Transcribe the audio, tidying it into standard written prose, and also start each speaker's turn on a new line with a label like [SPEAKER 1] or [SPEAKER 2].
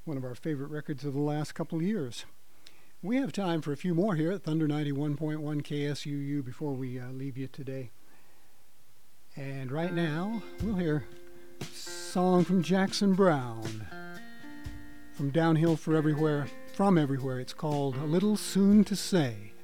[SPEAKER 1] one of our favorite records of the last couple of years. We have time for a few more here at Thunder 91.1 KSUU before we leave you today. And right now, we'll hear a song from Jackson Browne. From Downhill for Everywhere, from Everywhere, it's called A Little Soon to Say.